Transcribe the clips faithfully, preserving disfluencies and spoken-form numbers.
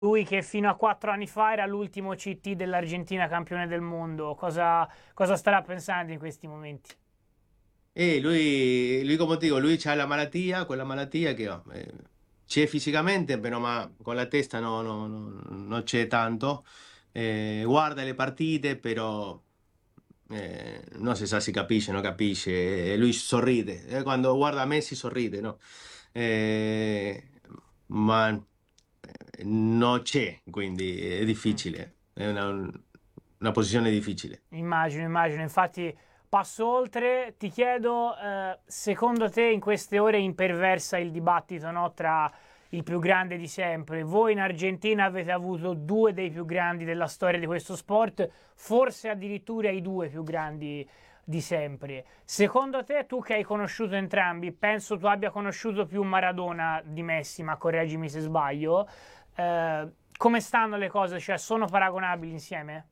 Lui che fino a quattro anni fa era l'ultimo C T dell'Argentina campione del mondo, cosa, cosa starà pensando in questi momenti? E lui, lui, come ti dico, lui ha la malattia, quella malattia che oh, eh, c'è fisicamente, però ma con la testa no, no, no, non c'è tanto. Eh, guarda le partite, però eh, non si sa si capisce, non capisce. E lui sorride. Eh, quando guarda Messi sorride, no? Eh, ma eh, non c'è, quindi è Mm. difficile. È una, una posizione difficile. Immagino, immagino. Infatti passo oltre, ti chiedo, eh, secondo te in queste ore imperversa il dibattito, no, tra il più grande di sempre? Voi in Argentina avete avuto due dei più grandi della storia di questo sport, forse addirittura i due più grandi di sempre. Secondo te, tu che hai conosciuto entrambi, penso tu abbia conosciuto più Maradona di Messi, ma correggimi se sbaglio, eh, come stanno le cose? Cioè, sono paragonabili insieme?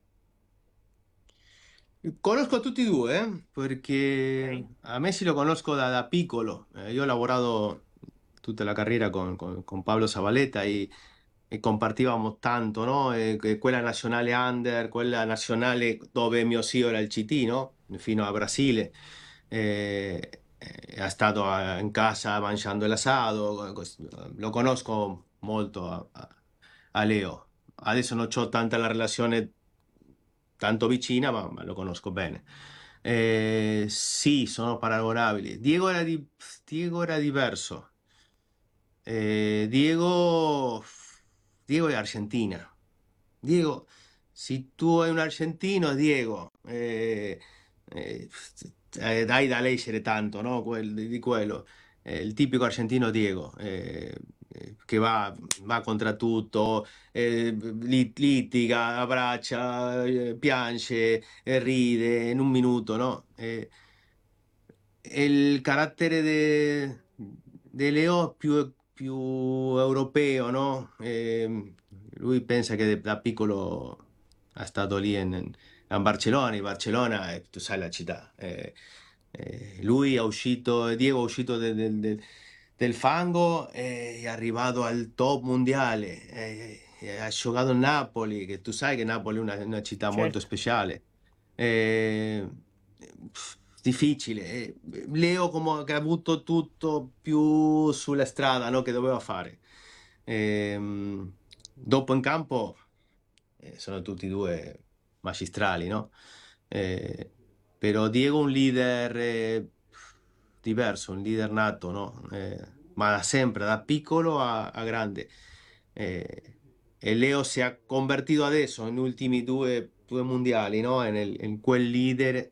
Conosco tutti e due, eh, perché Ok. a Messi lo conosco da, da piccolo. Eh, io ho lavorato tutta la carriera con, con- con Pablo Zabaleta e, e compartivamo tanto, no? E- e quella nazionale under, quella nazionale dove mio zio era il C T, no? Fino a Brasile. Eh, eh, è stato eh, in casa mangiando l'asado, cos- lo conosco molto a, a- a Leo. Adesso non ho tanta la relazione tanto vicina, ma, ma lo conosco bene. Eh, sì, sono paragonabili. Diego era, di- Diego era diverso. Eh, Diego, Diego è Argentina. Diego, se tu hai un argentino, Diego, eh, eh, eh, dai da leggere tanto, no? Quel- di quello. Eh, il tipico argentino Diego, eh, eh, che va, va contro tutto, eh, li- litiga, abbraccia, eh, piange, eh, ride in un minuto, no? Eh, e il carattere de, de Leo più, più europeo, no? Eh, lui pensa che da piccolo è stato lì in, a Barcellona, in Barcellona, e tu sai la città. Eh, eh, lui è uscito, Diego è uscito de- de- de- del fango e è arrivato al top mondiale. Eh, eh, ha giocato in Napoli, che tu sai che Napoli è una, una città molto Certo. speciale. Eh, pff, difficile. Eh, Leo come che ha avuto tutto più sulla strada, no, che doveva fare. Ehm, dopo in campo eh, sono tutti e due magistrali, no? Eh, però Diego è un leader eh, diverso, un leader nato, no? Eh, ma da sempre, da piccolo a, a grande. Eh, e Leo si è convertito adesso, negli ultimi due, due mondiali, no? In, in quel leader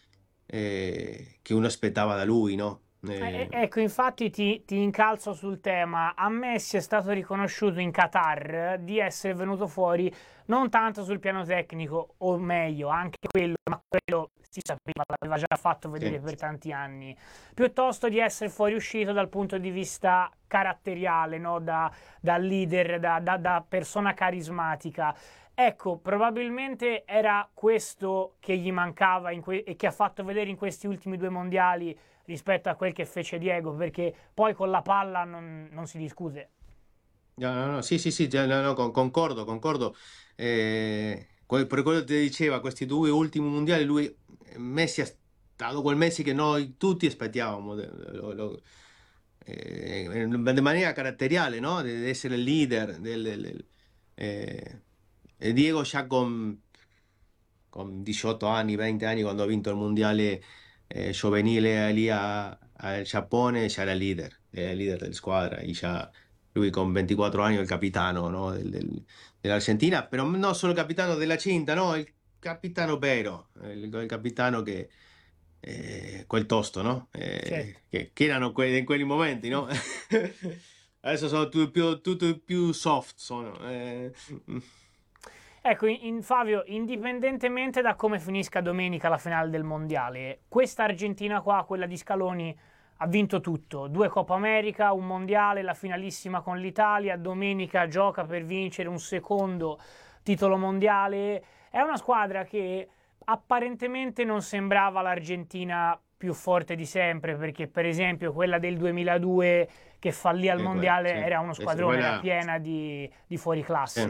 eh, che uno aspettava da lui, no? Eh, Eh, eh, ecco, infatti ti, ti incalzo sul tema. A Messi è stato riconosciuto in Qatar di essere venuto fuori non tanto sul piano tecnico, o meglio, anche quello, ma quello si sapeva, l'aveva già fatto vedere sì, per tanti anni, piuttosto di essere fuoriuscito dal punto di vista caratteriale, no? Da, da leader, da, da, da persona carismatica. Ecco, probabilmente era questo che gli mancava in que- e che ha fatto vedere in questi ultimi due mondiali rispetto a quel che fece Diego, perché poi con la palla non, non si discute. no, no, no, sì, sì, sì, già, no, no, con- concordo, concordo. Eh, que- per quello che ti diceva, questi due ultimi mondiali, lui, eh, Messi è stato quel Messi che noi tutti aspettavamo, de- lo- lo- eh, in maniera caratteriale, no? Di essere il leader. Del, del- del- eh, e Diego già con, con diciotto anni, venti anni, quando ha vinto il mondiale eh, giovanile lì a- al Giappone, già era il leader, era il leader della squadra, e già lui con ventiquattro anni è il capitano, no, del- del- dell'Argentina, però non solo il capitano della cinta, no, il capitano vero, il, il capitano che eh, quel tosto, no? Certo. Eh, che, che erano que- in quei momenti, no? Adesso sono tutti più, tutti più soft, sono. eh. Ecco, in, in- Fabio, indipendentemente da come finisca domenica la finale del mondiale, questa Argentina qua, quella di Scaloni, ha vinto tutto. Due Coppa America, un mondiale, la finalissima con l'Italia, domenica gioca per vincere un secondo titolo mondiale. È una squadra che apparentemente non sembrava l'Argentina più forte di sempre, perché per esempio quella del duemiladue che fallì al Sì, quella, mondiale sì. era uno Es- squadrone, era quella- piena di, di fuoriclasse. Sì.